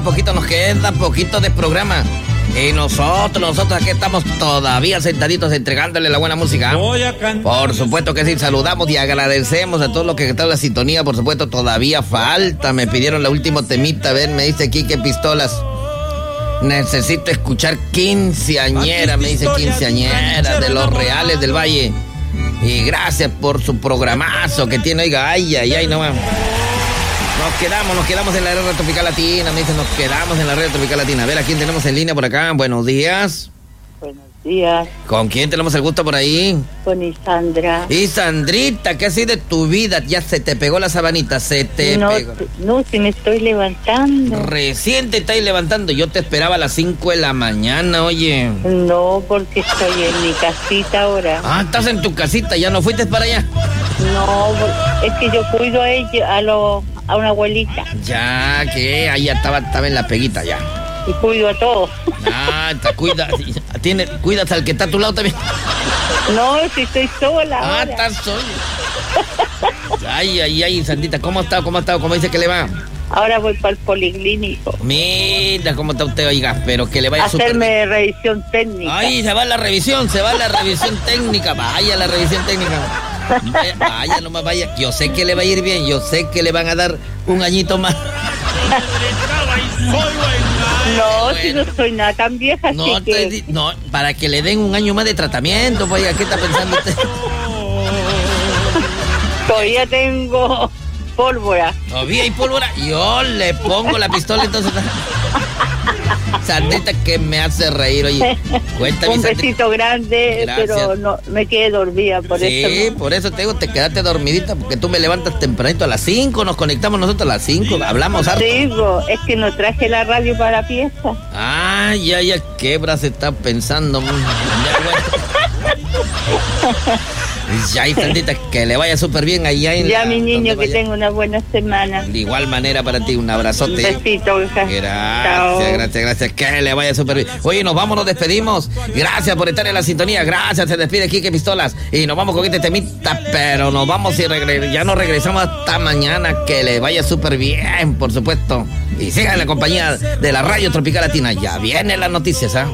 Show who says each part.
Speaker 1: Poquito nos queda, poquito de programa. Y nosotros aquí estamos todavía sentaditos entregándole la buena música. Por supuesto que sí, saludamos y agradecemos a todos los que están en la sintonía. Por supuesto, todavía falta. Me pidieron la última temita. A ver, me dice Quique Pistolas. Necesito escuchar Quinceañera, me dice Quinceañera de los Reales del Valle. Y gracias por su programazo que tiene, oiga, ay, no más. Nos quedamos en la red tropical latina, me dicen, nos quedamos en la red tropical latina. A ver, ¿a quién tenemos en línea por acá? Buenos días.
Speaker 2: Buenos días.
Speaker 1: ¿Con quién tenemos el gusto por ahí?
Speaker 2: Con Isandra.
Speaker 1: Isandrita, ¿qué así de tu vida? Ya se te pegó la sabanita, pegó.
Speaker 2: No, si me estoy levantando.
Speaker 1: Recién te estáis levantando, yo te esperaba a las 5 de la mañana, oye.
Speaker 2: No, porque estoy en mi casita ahora.
Speaker 1: Ah, estás en tu casita, ¿ya no fuiste para allá?
Speaker 2: No, es que yo cuido a ella, a una abuelita.
Speaker 1: Ya, que ahí estaba en la peguita ya.
Speaker 2: Y cuido a todos.
Speaker 1: Ah, cuidas al que está a tu lado también.
Speaker 2: No, si estoy sola.
Speaker 1: Ah,
Speaker 2: ahora.
Speaker 1: estás sola. Ay, Sandita, ¿cómo está? ¿Cómo dice que le va?
Speaker 2: Ahora voy para el policlínico.
Speaker 1: Mira cómo está usted, oiga, pero que le vaya súper bien.
Speaker 2: Hacerme revisión técnica.
Speaker 1: Ay, se va la revisión técnica. Vaya la revisión técnica. Vaya, no más vaya. Yo sé que le va a ir bien, yo sé que le van a dar un añito más.
Speaker 2: No,
Speaker 1: bueno.
Speaker 2: si no soy nada tan vieja,
Speaker 1: No,
Speaker 2: así que...
Speaker 1: no, para que le den un año más de tratamiento, pues, oiga, ¿qué está pensando usted?
Speaker 2: Todavía tengo pólvora.
Speaker 1: ¿Todavía hay pólvora? Yo le pongo la pistola, entonces... Sandrita, que me hace reír, oye. Cuéntame,
Speaker 2: un besito grande.
Speaker 1: Gracias.
Speaker 2: Pero no me quedé dormida, por eso.
Speaker 1: Sí, por eso te digo, te quedaste dormidita, porque tú me levantas tempranito a las 5, nos conectamos nosotros a las 5, hablamos harto.
Speaker 2: Digo, es que no traje la radio para la fiesta.
Speaker 1: Ah, ya, quebra se está pensando. Ya, Sandrita, que le vaya súper bien allá en
Speaker 2: ya, mi niño, que tenga una buena semana.
Speaker 1: De igual manera para ti, un abrazote.
Speaker 2: Un besito, hija.
Speaker 1: Gracias, que le vaya súper bien. Oye, nos vamos, nos despedimos. Gracias por estar en la sintonía, gracias, se despide Quique Pistolas. Y nos vamos con este temita, pero nos vamos y ya nos regresamos hasta mañana. Que le vaya súper bien, por supuesto. Y sigan en la compañía de la Radio Tropical Latina. Ya vienen las noticias, ¿ah?